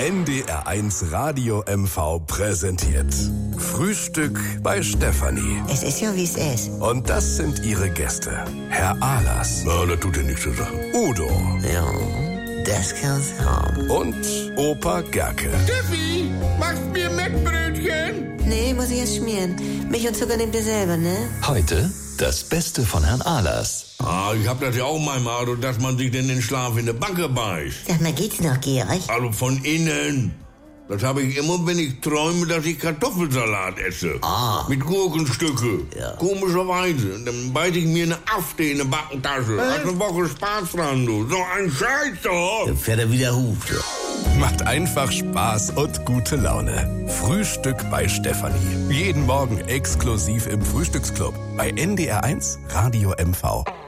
NDR1 Radio MV präsentiert Frühstück bei Stefanie. Es ist ja, wie es ist. Und das sind ihre Gäste. Herr Ahlers. Na, das tut ja nichts zur Sache. Udo. Ja, das kann's haben. Und Opa Gerke. Steffi, machst mir Mettbrötchen? Nee, muss ich erst schmieren. Milch und Zucker nehmt ihr selber, ne? Heute das Beste von Herrn Ahlers. Ah, ich hab das ja auch manchmal, also, dass man sich denn den Schlaf in der Backe beißt. Sag mal, geht's noch, Georg? Also von innen. Das habe ich immer, wenn ich träume, dass ich Kartoffelsalat esse. Ah. Mit Gurkenstücke. Ja. Komischerweise. Dann beiß ich mir eine Afte in eine Backentasche. Hast eine Woche Spaß dran, du. So ein Scheiß doch. Dann fährt er wieder Huf. Macht einfach Spaß und gute Laune. Frühstück bei Stefanie. Jeden Morgen exklusiv im Frühstücksclub bei NDR1 Radio MV.